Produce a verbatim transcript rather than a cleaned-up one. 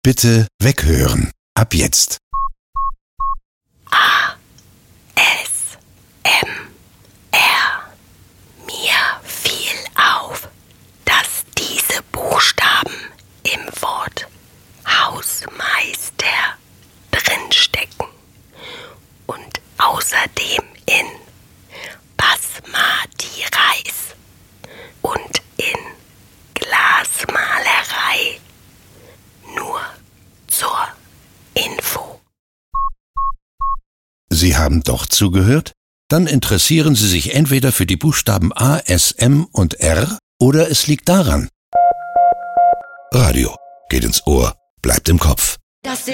Bitte weghören. Ab jetzt. A. S. M. R. Mir fiel auf, dass diese Buchstaben im Wort Hausmeister drinstecken und außerdem in Basmati Reis und in Glasmalerei. Nur zur Info. Sie haben doch zugehört? Dann interessieren Sie sich entweder für die Buchstaben A, S, M und R oder es liegt daran. Radio geht ins Ohr, bleibt im Kopf. Das ist